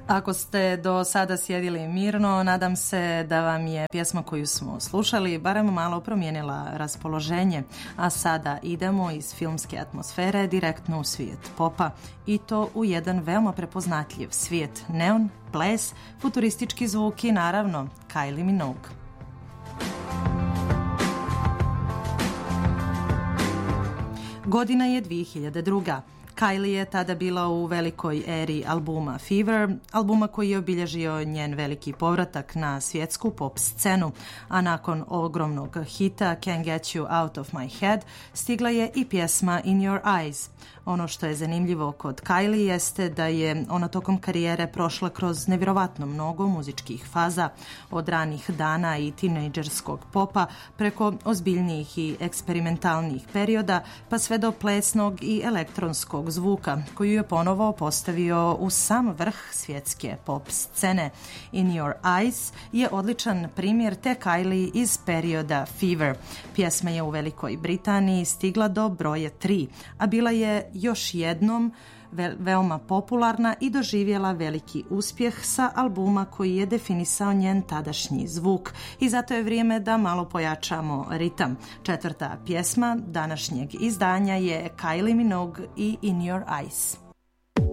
Ako ste do sada sjedili mirno, nadam se da vam je pjesma koju smo slušali barem malo promijenila raspoloženje, a sada idemo iz filmske atmosfere direktno u svijet popa i to u jedan veoma prepoznatljiv svijet. Neon, ples, futuristički zvuk i naravno Kylie Minogue. Godina je 2002. Kylie je tada bila u velikoj eri albuma Fever, albuma koji je obilježio njen veliki povratak na svjetsku pop scenu, a nakon ogromnog hita Can't Get You Out of My Head stigla je i pjesma In Your Eyes. Ono što je zanimljivo kod Kylie jeste da je ona tokom karijere prošla kroz nevjerovatno mnogo muzičkih faza, od ranih dana i tinejdžerskog popa preko ozbiljnijih i eksperimentalnih perioda, pa sve do plesnog i elektronskog zvuka, koju je ponovo postavio u sam vrh svjetske pop scene. In Your Eyes je odličan primjer te Kylie iz perioda Fever. Pjesma je u Velikoj Britaniji stigla do broja 3, a bila je još jednom veoma popularna i doživjela veliki uspjeh sa albuma koji je definisao njen tadašnji zvuk. I zato je vrijeme da malo pojačamo ritam. Četvrta pjesma današnjeg izdanja je Kylie Minogue i In Your Eyes.